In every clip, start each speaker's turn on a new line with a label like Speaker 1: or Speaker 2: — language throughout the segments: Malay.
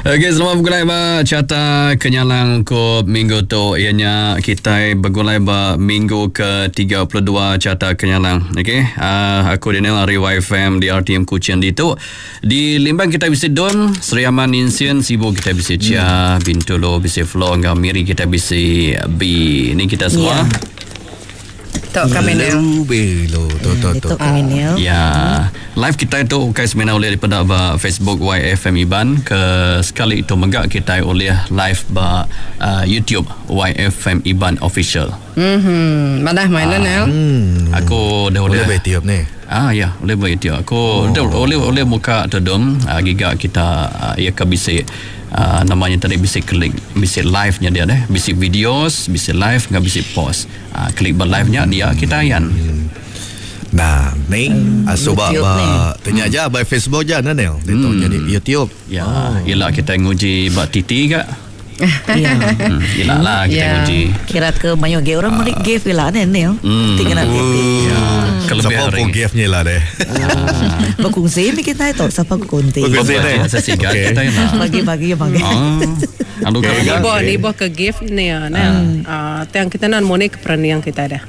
Speaker 1: Okey, selamat bergulai ba carta kenyalang ko minggu tu ianya kita bergulai ba minggu ke-32 carta kenyalang. Okey, aku Daniel dari YFM di RTM Kuching itu. Di limbang kita bisa don Seriaman Insian Sibu kita bisa Cia Bintolo bisa Flow Ngamiri kita bisa B. Ini kita semua.
Speaker 2: Tok Kaminel.
Speaker 3: Tok Kaminel.
Speaker 1: Ya, live kita itu kais mena oleh daripada Facebook YFM Iban ke sekali itu menggak kita oleh live ba YouTube YFM Iban official.
Speaker 2: Madah mainan Nel.
Speaker 1: Aku dah oleh
Speaker 4: YouTube ni.
Speaker 1: Ya, oleh YouTube. Aku dah oleh muka terdom giga kita ia ke bisa namanya tadi bisa klik bisa live nya dia deh, bisa videos, bisa live nggak bisa post. Klik live nya dia kita yan.
Speaker 4: Nah, ni sebab tanya aja by Facebook je Nel. Itu jadi YouTube.
Speaker 1: Ya, ialah kita nguji bak titi ke.
Speaker 3: Ya.
Speaker 1: Ialah lah kita nguji.
Speaker 3: Kira ke banyak ge orang mari give lah Nel. Tinggal nak
Speaker 1: Ya, kelebihan
Speaker 4: siapa pun gift-nya lah deh.
Speaker 3: berkongsi mi kita itu siapa kunti.
Speaker 4: Berkongsi deh.
Speaker 1: Sesigat kita nak.
Speaker 3: Bagi.
Speaker 1: Aduh kalau
Speaker 2: Ni boh ke gift ni Nel. Tiang kita nan money ke peranian kita dah.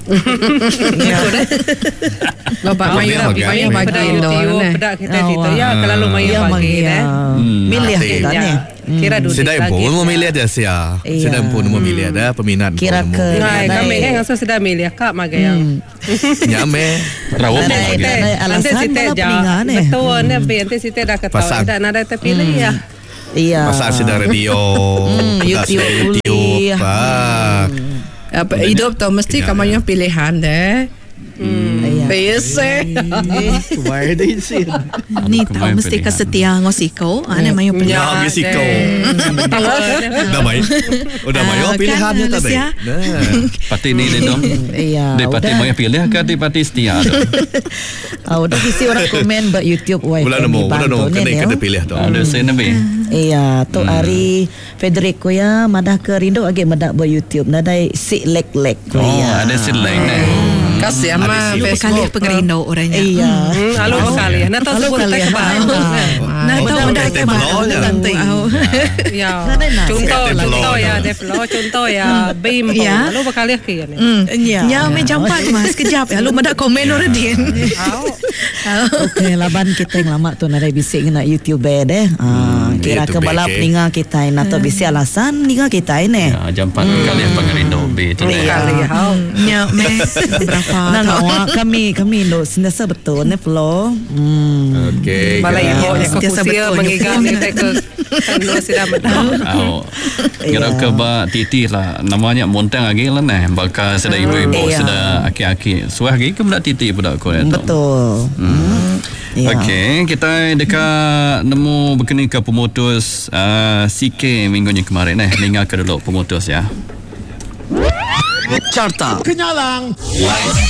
Speaker 2: Bapak Maya bagi YouTube pedak kita itu ya kalau Maya bagi dah.
Speaker 3: Milih kita ni.
Speaker 2: Kira dulu.
Speaker 4: Sedang pun memilih ada sia. Sedang pun memilih ada peminat.
Speaker 3: Kira ke.
Speaker 2: Kami kan ngasa sudah milih kak magayang.
Speaker 4: Nyame.
Speaker 1: rawat
Speaker 3: Alasan malah peningan ni.
Speaker 2: Betul ni nanti kita dah ketahui dah nada terpilih ya.
Speaker 3: Iya.
Speaker 4: Pasal sedang radio.
Speaker 3: YouTube.
Speaker 2: Hidup tu mesti kamu yang pilihan deh. Biasa.
Speaker 5: Ni tahu mesti kesetia ngosiko. Ana mayo
Speaker 4: Ya, Mexico. Dah mai. Udah mai pilihannya tadi.
Speaker 1: Pati ni dia dong.
Speaker 3: Iya.
Speaker 1: Dia pati mau pilih ke dia pati setia tu.
Speaker 3: Udah isi orang komen buat YouTube
Speaker 4: Bulan nombor kena pilih tu.
Speaker 1: Ada saya nabi.
Speaker 3: Iya, tu hari Federico ya madah ke Rindo age madah buat YouTube nadai si lek
Speaker 1: Ada seleng ni.
Speaker 2: Kasih ama
Speaker 5: Kali pengerino orangnya.
Speaker 3: Iya.
Speaker 2: Halo kali. Nak tahu sebut tak kebal.
Speaker 5: Nak tahu dah kebal.
Speaker 2: Ya. Contoh ya Deflo, contoh ya Bim. Lalu berkali ke ni.
Speaker 5: Ya, me jampat mas kejap ya. Lu madak komen orang dia.
Speaker 3: Okey, laban kita yang lama tu nadai bisik nak YouTube deh. Kira ke balap ninga kita nak tu bisik alasan ninga kita ini.
Speaker 1: Ya, jampan kali pengerindo B tu ni.
Speaker 5: Ya, me
Speaker 3: Nah, kami Indo sentiasa betul ni Flo.
Speaker 4: Okey.
Speaker 2: Malah ibu yang kusia mengigat kita ke lu sudah betul.
Speaker 1: Kira ke ba titi lah namanya montang lagi lah nah bakal sudah ibu-ibu sudah aki-aki suah lagi ke budak titi budak ko tu.
Speaker 3: Betul.
Speaker 1: Okey, kita dekat nemu berkini ke pemutus CK minggunya kemarin dengar ke dulu pemutus ya.
Speaker 6: Carta Kenyalang.